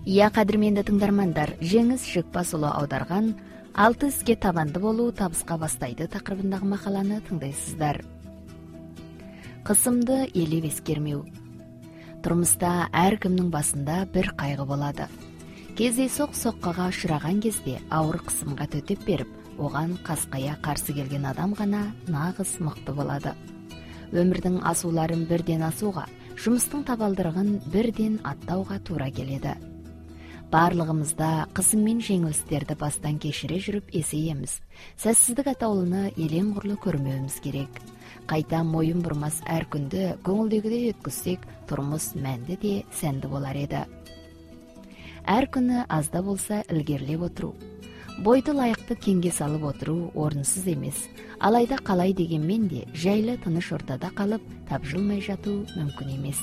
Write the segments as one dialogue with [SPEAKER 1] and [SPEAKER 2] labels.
[SPEAKER 1] Ия кадырменді тыңдармандар, жеңіс Жыкпасұлы аударған «Алты іске табанды болу табысқа бастайды» тақырыбындағы мақаланы тыңдайсыздар. Қысымды елеп ескермеу. Тұрмыста әркімнің басында бір қайғы болады. Кездейсоқ соққыға ұшыраған кезде ауыр қысымға төтеп беріп, оған қасқая қарсы келген адам ғана нағыз мықты болады. Өмірдің асуларын бірден асуға, жұмыстың табалдырығын бірден аттауға тура келеді. Барлығымызда қысым мен жеңілістерді бастан кешіре жүріп есейеміз. Сәтсіздік атаулыны елең құрлы көрмеуіміз керек. Қайта мойын бұрмас әр күнді көңілдегідей өткізсек, тұрмыс мәнді де сәнді болар еді. Әр күні азда болса ілгерілеп отыру. Бойды лайықты кеңге салып отыру орынсыз емес. Алайда қалай дегенмен де жайлы тыныш ортада қалып, тапжылмай жату мүмкін емес.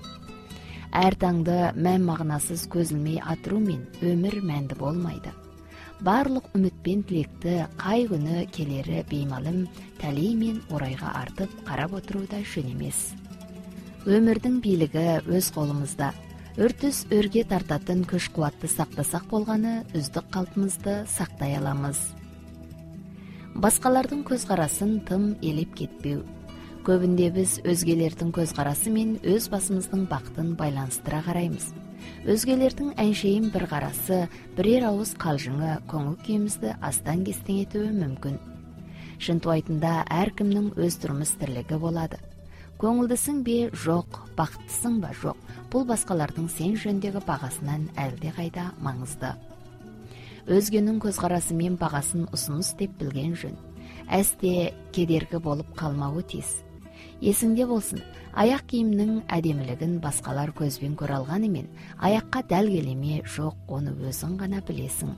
[SPEAKER 1] Әр таңды мән мағынасыз көзілмей атырумен өмір мәнді болмайды. Барлық үміт пен тілекті қай күні келері беймалым тәлей мен орайға артып қарап отыру да жөн емес. Өмірдің билігі өз қолымызда. Өртіс өрге тартатын күш қуатты сақтасақ болғаны үздік қалпымызды сақтай аламыз. Басқалардың көзқарасын тым елеп кетпеу. Көбінде біз өзгелердің көзқарасы мен өз басымыздың бақытын байланыстыра қараймыз. Өзгелердің әншейін бір қарасы, бірер ауыз қалжыңы көңіл күйімізді астан кестен етуі мүмкін. Шынтуайтында әркімнің өз тұрмыс тірлігі болады. Көңілдісің бе жоқ, бақыттысың ба жоқ, бұл басқалардың сен жөндегі бағасынан әлде қайда маңызды. Өзгенің көзқарасы мен бағасын ұсыныс деп білген жөн. Әсте кедергі болып қалмауы тиіс. Есіңде болсын, аяқ киімнің әдемілігін басқалар көзбен көре алғанымен, аяққа дәл келеме жоқ, оны өзің ғана білесің.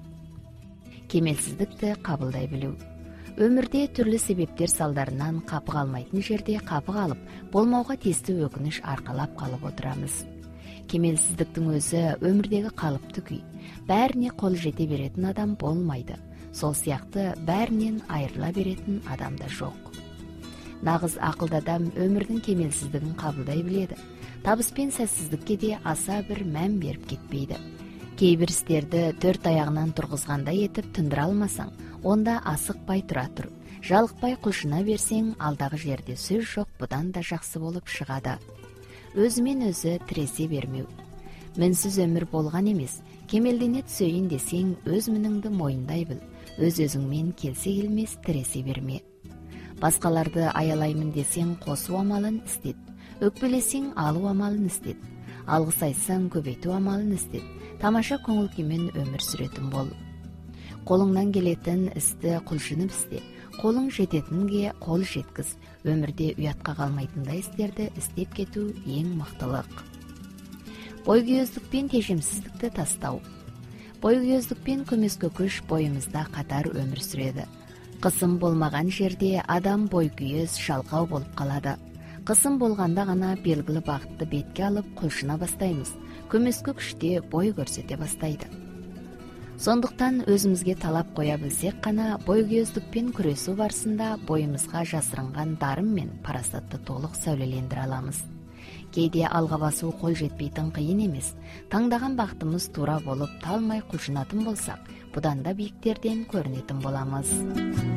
[SPEAKER 1] Кемелсіздікті қабылдай білу. Өмірде түрлі себептер салдарынан қапы қалмайтын жерде қапы қалып, болмауға тиісті өкініш арқалап қалып отырамыз. Кемелсіздіктің өзі өмірдегі қалыпты күй. Бәріне қол жете беретін адам болмайды. Сол сияқты бәрінен айырыла беретін адам да жоқ. Нағыз ақылды адам өмірдің кемелсіздігін қабылдай біледі. Табыс пен сәтсіздікке де аса бір мән беріп кетпейді. Кейбір істерді төрт аяғынан тұрғызғанда етіп түндіре алмасаң, онда асықпай тұра тұр. Жалықпай құлшына берсең, алдағы жерде сөз жоқ, бұдан да жақсы болып шығады. Өзімен өзі тіресе бермеу. Мінсіз өмір болған емес, кемелдене түсейін десең, өз мініңді мойындай біл. Өз-өзіңмен келсе келмес тіресе берме. Басқаларды аялаймын десең, қосу амалын істет. Өкпелесең, алу амалын істет. Алғыс айтсаң, көбейту амалын істет. Тамаша көңіл күймен өмір сүретін бол. Қолыңнан келетін істі құлшынып істе. Қолың жететінге қол жеткіз. Өмірде ұятқа қалмайтындай істерді істеп кету ең мықтылық. Бойкүйездік пен тежемсіздікті тастау. Бойкүйездік пен көмескі күш бойымызда қатар өмір сүреді. Қысым болмаған жерде адам бойкүйез, жалқау болып қалады. Қысым болғанда ғана белгілі бағытты бетке алып құлшына бастаймыз. Көмескі күште бой көрсете бастайды. Сондықтан өзімізге талап қоя білсек қана бойкүйездікпен күресу барысында бойымызға жасырынған дарым мен парасатты толық сәулелендіре аламыз. Кейде алға басу қол жетпейтін қиын емес. Таңдаған бақытымыз тура болып талмай құлшынатын болсақ, бұдан да биіктерден көрінетін боламыз.